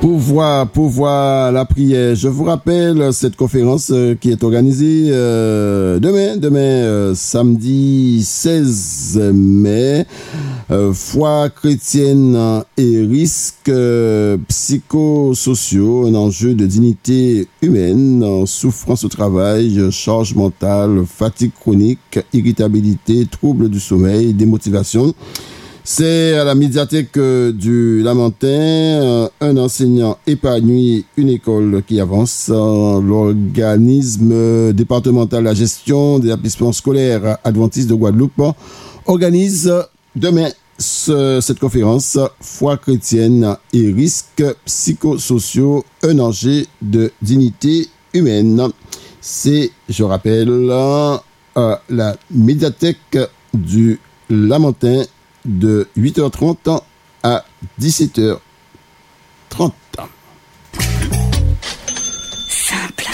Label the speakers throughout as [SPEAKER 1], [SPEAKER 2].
[SPEAKER 1] Pouvoir la prière. Je vous rappelle cette conférence qui est organisée demain, samedi 16 mai. Foi chrétienne et risques psychosociaux, un enjeu de dignité humaine, souffrance au travail, charge mentale, fatigue chronique, irritabilité, troubles du sommeil, démotivation. C'est à la médiathèque du Lamentin, un enseignant épanoui, une école qui avance. L'organisme départemental de la gestion des établissements scolaires adventistes de Guadeloupe organise demain cette conférence Foi chrétienne et risques psychosociaux, un enjeu de dignité humaine. C'est, je rappelle, la médiathèque du Lamentin de 8h30 à 17h30.
[SPEAKER 2] Simple.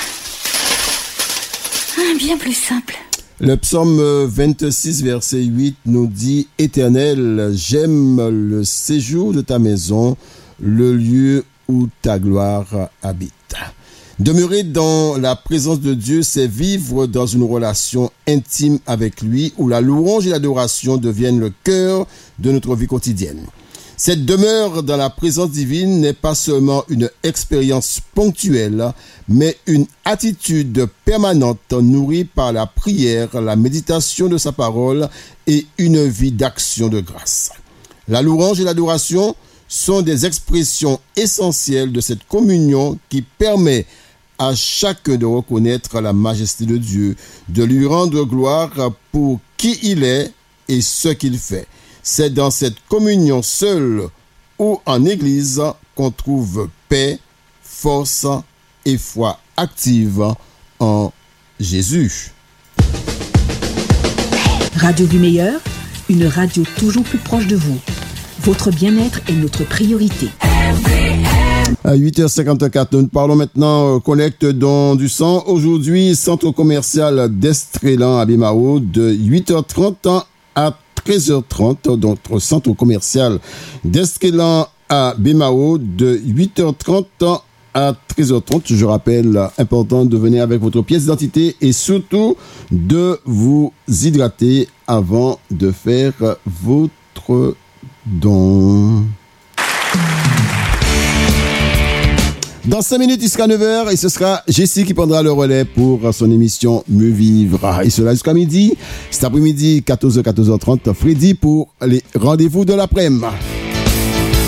[SPEAKER 2] Bien plus simple.
[SPEAKER 1] Le psaume 26, verset 8 nous dit « Éternel, j'aime le séjour de ta maison, le lieu où ta gloire habite. » Demeurer dans la présence de Dieu, c'est vivre dans une relation intime avec lui où la louange et l'adoration deviennent le cœur de notre vie quotidienne. Cette demeure dans la présence divine n'est pas seulement une expérience ponctuelle, mais une attitude permanente nourrie par la prière, la méditation de sa parole et une vie d'action de grâce. La louange et l'adoration sont des expressions essentielles de cette communion qui permet à chacun de reconnaître la majesté de Dieu, de lui rendre gloire pour qui il est et ce qu'il fait. C'est dans cette communion seule ou en Église qu'on trouve paix, force et foi active en Jésus.
[SPEAKER 3] Radio du Meilleur, une radio toujours plus proche de vous. Votre bien-être est notre priorité.
[SPEAKER 1] À 8h54, nous parlons maintenant collecte don du sang. Aujourd'hui, centre commercial d'Estrélan à Bémao de 8h30 à 13h30. Notre centre commercial d'Estrélan à Bémao de 8h30 à 13h30. Je rappelle, important de venir avec votre pièce d'identité et surtout de vous hydrater avant de faire votre don. Dans 5 minutes, il sera 9h et ce sera Jessie qui prendra le relais pour son émission Mieux Vivre. Et cela jusqu'à midi. Cet après-midi, 14h, 14h30, Freddy pour les rendez-vous de l'après-midi.